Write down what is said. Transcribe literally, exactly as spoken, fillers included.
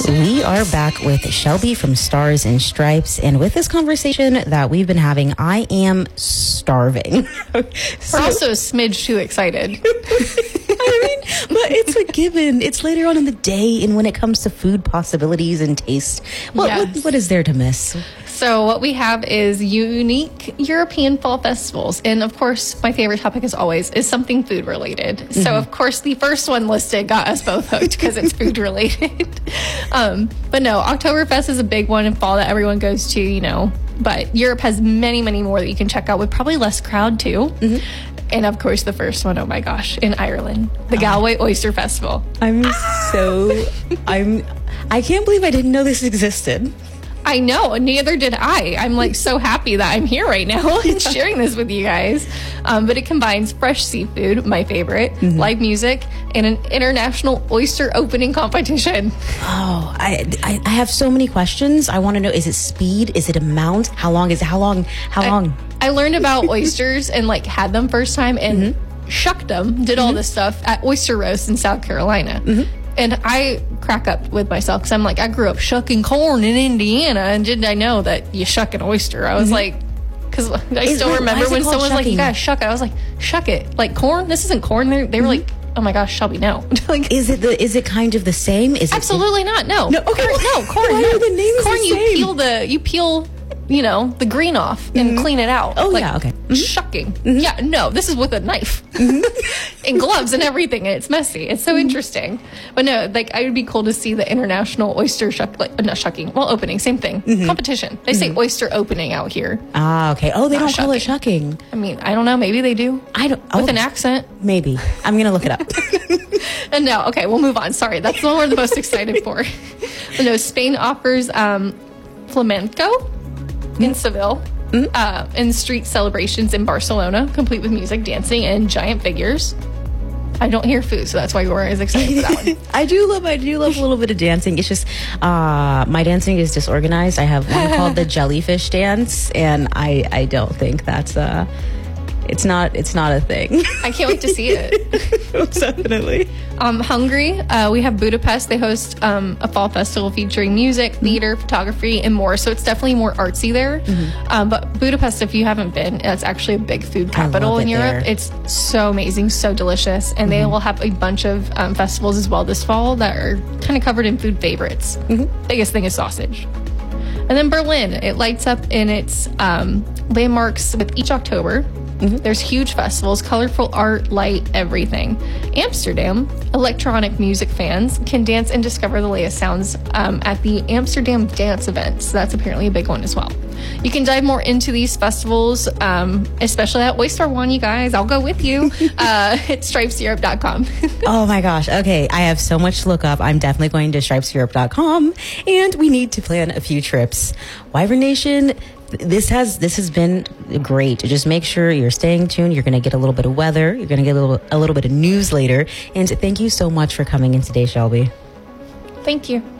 We are back with Shelby from Stars and Stripes, and with this conversation that we've been having, I am starving. So, We're also a smidge too excited. I mean, but it's a given. It's later on in the day, and when it comes to food possibilities and taste, what, yes. what, what is there to miss? So what we have is unique European fall festivals. And of course, my favorite topic as always is something food related. Mm-hmm. So of course, the first one listed got us both hooked because it's food related. um, but no, Oktoberfest is a big one in fall that everyone goes to, you know. But Europe has many, many more that you can check out with probably less crowd too. Mm-hmm. And of course, the first one, oh my gosh, in Ireland, the Galway oh. Oyster Festival. I'm so, I'm, I can't believe I didn't know this existed. I know, neither did I. I'm like so happy that I'm here right now and sharing this with you guys. Um, but it combines fresh seafood, my favorite, mm-hmm. live music, and an international oyster opening competition. Oh, I, I, I have so many questions. I want to know, is it speed? Is it amount? How long is it? How long? How long? I, I learned about oysters and like had them first time and mm-hmm. shucked them, did mm-hmm. all this stuff at Oyster Roast in South Carolina. Mm-hmm. And I crack up with myself because I'm like, I grew up shucking corn in Indiana, and didn't I know that you shuck an oyster? I was mm-hmm. like, because I is, still wait, remember when someone was shucking? like, you gotta shuck it. I was like, shuck it. Like corn? This isn't corn. They, they were mm-hmm. like, oh my gosh, Shelby, no. Like, is it the? Is it kind of the same? Is absolutely it, not. No. No. Okay. Corn, no. Corn. Why no. are the names corn? the You same? peel the. You peel. You know, the green off and mm-hmm. clean it out. Oh, like, yeah, okay. Mm-hmm. Shucking. Mm-hmm. Yeah, no, this is with a knife mm-hmm. and gloves and everything, and it's messy. It's so mm-hmm. interesting. But no, like, I would be cool to see the international oyster shuck, like, not shucking, well, opening, same thing. Mm-hmm. Competition. They say mm-hmm. oyster opening out here. Ah, okay. Oh, they don't shucking. call it shucking. I mean, I don't know. Maybe they do. I don't. With oh, an accent. Maybe. I'm going to look it up. And no, okay, we'll move on. Sorry, that's the one we're the most excited for. But no, Spain offers um, flamenco in Seville, mm-hmm. uh, and street celebrations in Barcelona, complete with music, dancing, and giant figures. I don't hear food, so that's why we weren't as excited for that one. I do love, I do love a little bit of dancing. It's just, uh, my dancing is disorganized. I have one called the jellyfish dance, and I, I don't think that's uh It's not. It's not a thing. I can't wait to see it. Definitely. Um, Hungary. Uh, we have Budapest. They host um, a fall festival featuring music, theater, mm-hmm. photography, and more. So it's definitely more artsy there. Mm-hmm. Um, but Budapest, if you haven't been, it's actually a big food capital in Europe. There. It's so amazing, so delicious, and mm-hmm. they will have a bunch of um, festivals as well this fall that are kind of covered in food favorites. Mm-hmm. Biggest thing is sausage. And then Berlin. It lights up in its um, landmarks with each October. Mm-hmm. There's huge festivals, colorful art, light, everything. Amsterdam, electronic music fans can dance and discover the latest sounds um, at the Amsterdam Dance Event. So that's apparently a big one as well. You can dive more into these festivals, um, especially at Oyster One, you guys. I'll go with you. uh, at stripes europe dot com. Oh my gosh. Okay. I have so much to look up. I'm definitely going to stripes europe dot com, and we need to plan a few trips. Wyvern Nation, This has this has been great. Just make sure you're staying tuned. You're going to get a little bit of weather. You're going to get a little a little bit of news later. And thank you so much for coming in today, Shelby. Thank you.